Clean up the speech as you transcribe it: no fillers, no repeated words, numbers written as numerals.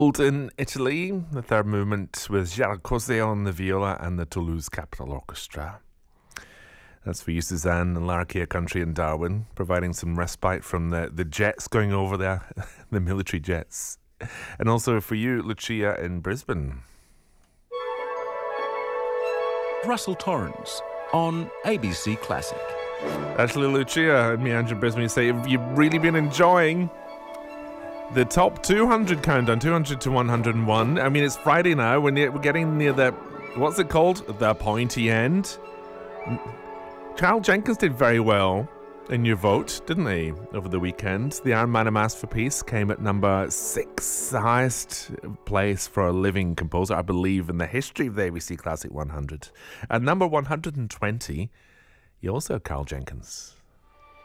In Italy, the third movement with Jacques Cosé on the viola and the Toulouse Capitol Orchestra. That's for you, Suzanne, in Larrakia Country in Darwin, providing some respite from the jets going over there, the military jets. And also for you, Lucia in Brisbane. Russell Torrens on ABC Classic. Actually, Lucia and me, Andrew Brisbane, say, have you really been enjoying the top 200 countdown, 200 to 101? I mean, it's Friday now. We're getting near the, what's it called? The pointy end. Carl Jenkins did very well in your vote, didn't he, over the weekend? The Iron Man, A Mask for Peace came at number 6, the highest place for a living composer, I believe, in the history of the ABC Classic 100. At number 120, you also have Carl Jenkins.